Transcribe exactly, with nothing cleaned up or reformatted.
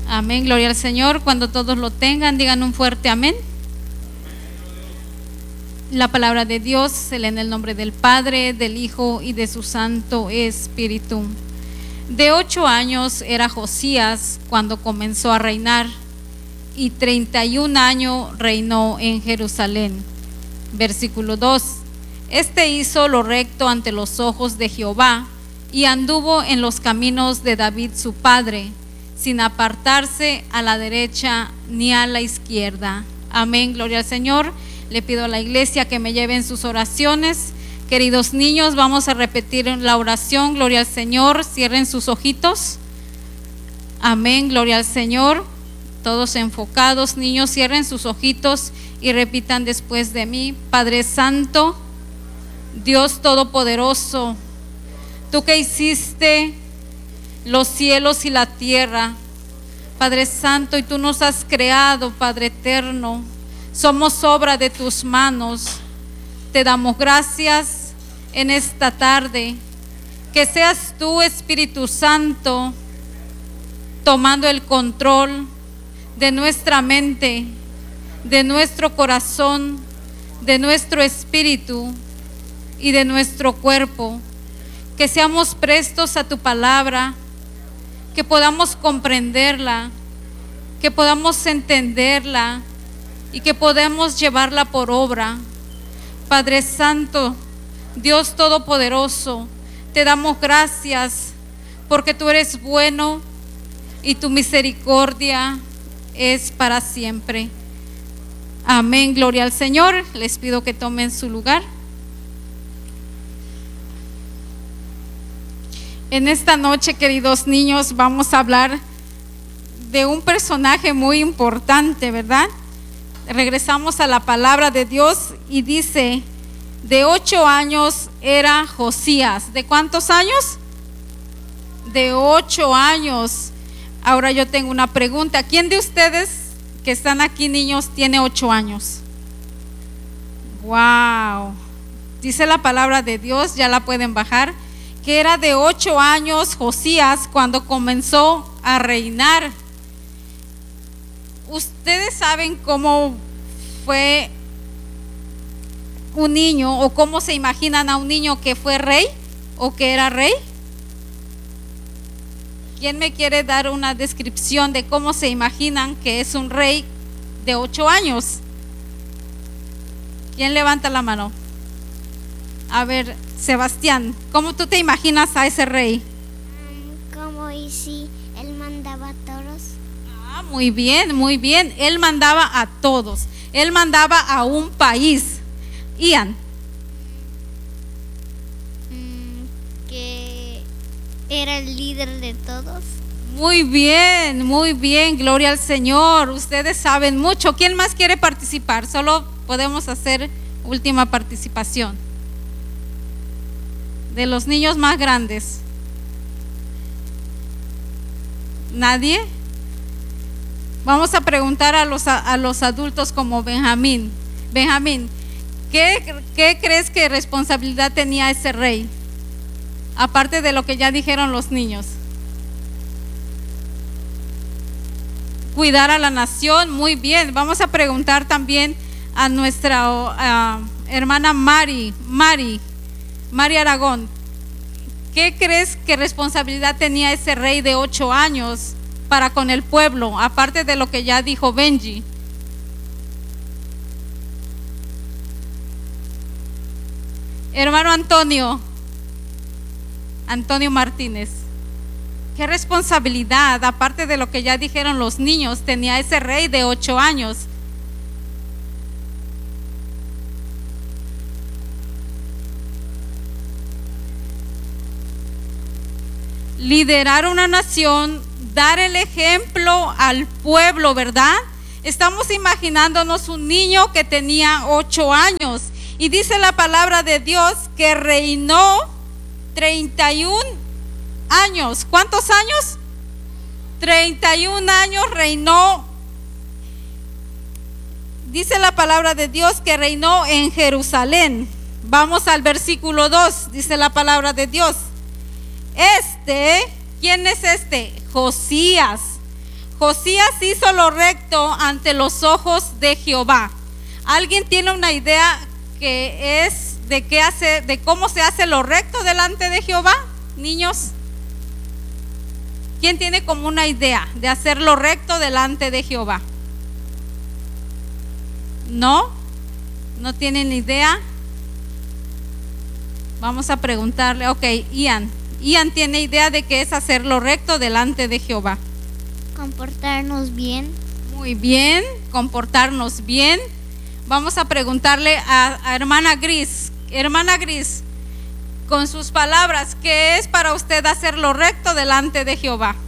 Amén, gloria al Señor. Cuando todos lo tengan, digan un fuerte amén. La palabra de Dios se lee en el nombre del Padre, del Hijo y de su Santo Espíritu. De ocho años era Josías cuando comenzó a reinar, y treinta y un años reinó en Jerusalén. Versículo dos. Este hizo lo recto ante los ojos de Jehová, y anduvo en los caminos de David su padre, sin apartarse a la derecha ni a la izquierda. Amén, gloria al Señor. Le pido a la iglesia que me lleven sus oraciones. Queridos niños, vamos a repetir la oración. Gloria al Señor. Cierren sus ojitos. Amén, gloria al Señor. Todos enfocados, niños, cierren sus ojitos y repitan después de mí. Padre Santo, Dios Todopoderoso, tú que hiciste los cielos y la tierra, Padre Santo, y tú nos has creado, Padre eterno, somos obra de tus manos. Te damos gracias en esta tarde, que seas tú, Espíritu Santo, tomando el control de nuestra mente, de nuestro corazón, de nuestro espíritu y de nuestro cuerpo. Que seamos prestos a tu palabra, que podamos comprenderla, que podamos entenderla y que podamos llevarla por obra. Padre Santo, Dios Todopoderoso, te damos gracias porque tú eres bueno y tu misericordia es para siempre. Amén, gloria al Señor. Les pido que tomen su lugar. En esta noche, queridos niños, vamos a hablar de un personaje muy importante, ¿verdad? Regresamos a la palabra de Dios y dice: de ocho años era Josías. ¿De cuántos años? De ocho años. Ahora yo tengo una pregunta. ¿Quién de ustedes que están aquí, niños, tiene ocho años? Wow. Dice la palabra de Dios, ya la pueden bajar, que era de ocho años Josías cuando comenzó a reinar. ¿Ustedes saben cómo fue un niño, o cómo se imaginan a un niño que fue rey o que era rey? ¿Quién me quiere dar una descripción de cómo se imaginan que es un rey de ocho años? ¿Quién levanta la mano? A ver, Sebastián, ¿cómo tú te imaginas a ese rey? Como y si él mandaba a todos. Ah, muy bien, muy bien. Él mandaba a todos. Él mandaba a un país. Ian. Mm, que era el líder de todos. Muy bien, muy bien, gloria al Señor. Ustedes saben mucho. ¿Quién más quiere participar? Solo podemos hacer última participación. De los niños más grandes. ¿Nadie? Vamos a preguntar a los, a, a los adultos como Benjamín. Benjamín, ¿qué, ¿qué crees que responsabilidad tenía ese rey? Aparte de lo que ya dijeron los niños. Cuidar a la nación, muy bien. Vamos a preguntar también a nuestra uh, hermana Mari, Mari, Mari Aragón. ¿Qué crees que responsabilidad tenía ese rey de ocho años para con el pueblo, aparte de lo que ya dijo Benji? Hermano Antonio, Antonio Martínez, ¿qué responsabilidad, aparte de lo que ya dijeron los niños, tenía ese rey de ocho años? Liderar una nación, dar el ejemplo al pueblo, ¿verdad? Estamos imaginándonos un niño que tenía ocho años y dice la palabra de Dios que reinó treinta y un años. ¿Cuántos años? treinta y un años reinó. Dice la palabra de Dios que reinó en Jerusalén. Vamos al versículo dos, dice la palabra de Dios. Este, ¿quién es este? Josías. Josías hizo lo recto ante los ojos de Jehová. ¿Alguien tiene una idea que es de qué hace, de cómo se hace lo recto delante de Jehová, niños? ¿Quién tiene como una idea de hacer lo recto delante de Jehová? ¿No? ¿No tienen idea? Vamos a preguntarle. Ok, Ian. Ian tiene idea de qué es hacer lo recto delante de Jehová. Comportarnos bien. Muy bien, comportarnos bien. Vamos a preguntarle a, a hermana Gris. Hermana Gris, con sus palabras, ¿qué es para usted hacer lo recto delante de Jehová?